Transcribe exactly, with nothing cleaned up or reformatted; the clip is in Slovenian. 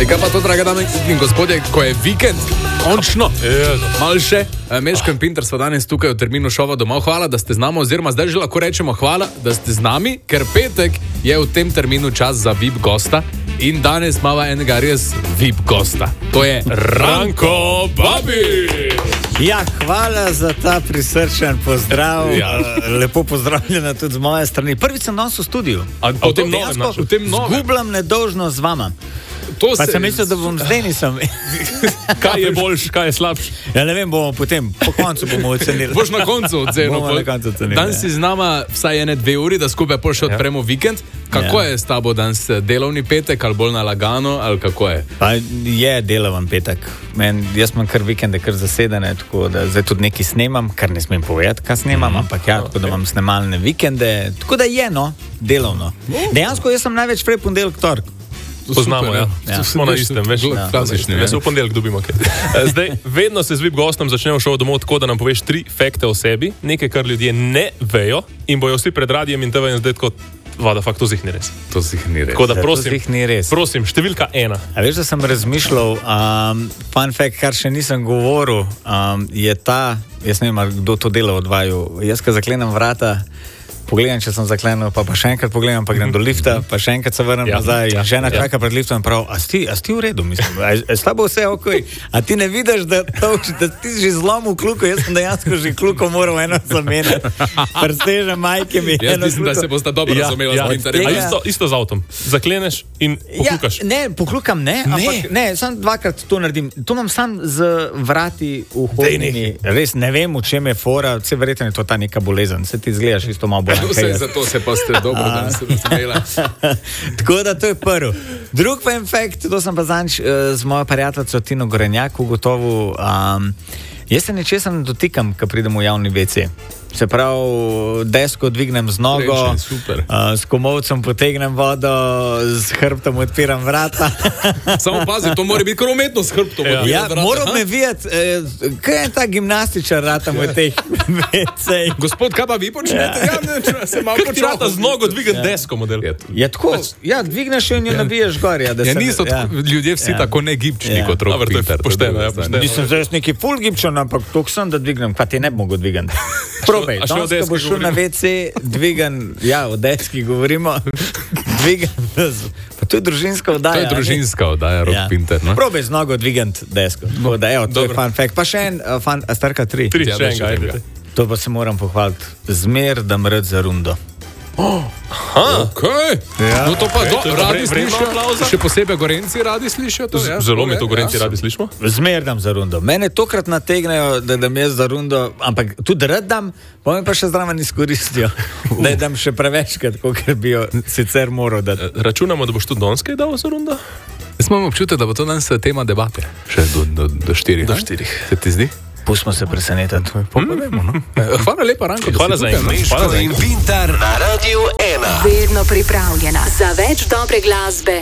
Kaj pa to, draga dame in gospodje, ko je vikend, končno, malo še, Meško in Pinter smo danes tukaj v terminu šova domov. Hvala, da ste z nami, oziroma zdaj že lahko rečemo hvala, da ste z nami, ker petek je v tem terminu čas za V I P gosta in danes imamo enega res V I P gosta. To je Ranko Babič. Ja, hvala za ta prisrčen pozdrav. Ja. Lepo pozdravljena tudi z moje strani. Prvič sem danes v studiu. A, a v tem novem, v tem novem. Zgubljam nedolžnost z vama. To pa se... sem mislil, da bom zdaj nisem. Kaj je boljš, kaj je slabš? Ja, ne vem, bomo potem, po koncu bomo ocenili. Boš na koncu ocenil. Bomo na koncu ocenili. Danes si z nama vsaj ene dve uri, da skupaj pol še odpremo ja. vikend. Kako ja. je s tabo danes delovni petek, ali bolj nalagano, ali kako je? Pa je delovan petek. Men, jaz imam kar vikende, kar zasedene, tako da zdaj tudi nekaj snemam, kar ne smem povedati, kaj snemam, mm-hmm. ampak ja, tako okay. da imam snemalne vikende. Tako da je, no, delovno. Dejansko jaz sem največ prej ponedeljek, torek. Poznamo, ja. ja. Smo na istem, veš, ja. klasični. Jaz se v ponedeljek dobimo. Zdaj, vedno se z V I P gostom začnemo šov domov tako, da nam poveš tri fakte o sebi, nekaj, kar ljudje ne vejo in bojo vsi pred radijem in te vejo zdaj tako, vada, fakt, to zih ni res. To zih ni res. Tako da prosim, ni res. prosim, številka ena. A veš, da sem razmišljal, um, fun fact, kar še nisem govoril, um, je ta, jaz ne vem, kdo to dela od vaju, jaz, ko zaklenem vrata, pogledam, če sem zaklenil, pa, pa še enkrat pogledam, pa grem do lifta, pa še enkrat se vrnem ja, nazaj. Ja, žena ja. čaka pred liftom in prav, a si, a si v redu, mislim, a, a s tabo vse ok, a ti ne vidiš, da, to, da ti že zlomil kluko, jaz sem dejansko že kluko moral eno zamenjati. Prsteže majke mi. Jaz mislim, da se boste dobro ja, razumeli ja, z Pinterjem. A isto, isto z avtom, zakleneš in poklukaš. Ja, ne, poklukam ne, ne. ampak ne, sam dvakrat to naredim. To imam sam z vrati v hodini. Res ne vem, v čem je fora, vse verjetno je to ta neka bolezen, se ti zgledaš isto malo bolj. Vse zato se pa ste dobro, da se razumela. Tako da to je prvo. Drug pa infekt, to sem pa zanč uh, z mojo prijateljico Tino Gorenjak ugotovil. Um, jaz se nečesa ne dotikam, ko pridem v javni ve ce. Se pravi, desko dvignem z nogo, Reče, uh, s komovcem potegnem vodo, z hrbtom odpiram vrata. Samo pazi, to mora biti kar umetno s hrbtom. Ja, ja moram me videti, eh, kaj je ta gimnastičar ratam v teh ve cejih. Gospod, kaj pa vi počnete? Ja, ne, če se malo počrata z nogo dvigati ja. desko model. Ja, tako, ja, dvigneš in jo ja. nabiješ gor. Ja, ja, niso ja. ljudje vsi ja. tako negibčni ja. kot rok Pinter. Pošteno, ja, pošteno. Nisem zdaj neki full gibčan, ampak toliko sem, da dvignem, kaj ti ne bi mogel dvigati. Probej, danes, ko boš šel na ve ce, dvigan, ja, o deski govorimo, dvigan, pa to je družinska oddaja. To je družinska oddaja, rok ja. Pinter, no? Probej z nogo dvigant desko, tako da, evo, to Dobro. je fun fact. Pa še en, uh, fun, a starka tri. Tri, ja, še enega, ajde. To pa se moram pohvaliti, zmer da mrd za rundo. Oh, aha, okay. ja. No to pa okay, do, radi slišijo, še posebej Gorenci radi slišijo to, ja? Zelo mi to Gorenci ja. radi slišimo. Zmer dam za rundo. Mene tokrat nategnejo, da dam jaz za rundo, ampak tudi rad dam, pa me pa še zraven izkoristijo, da dam še prevečkrat, ker bi jo sicer moral dati. Računamo, da boš tudi Donskej dal za rundo? Jaz imam občutek, da bo to danes tema debate. Še do, do, do štirih. Do štirih. Se ti zdi? Pustimo se presenetiti. Mm. No? Hvala lepa, Ranko. Hvala za eno. Meško in Pinter na Radiu ena. Vedno pripravljena za več dobre glasbe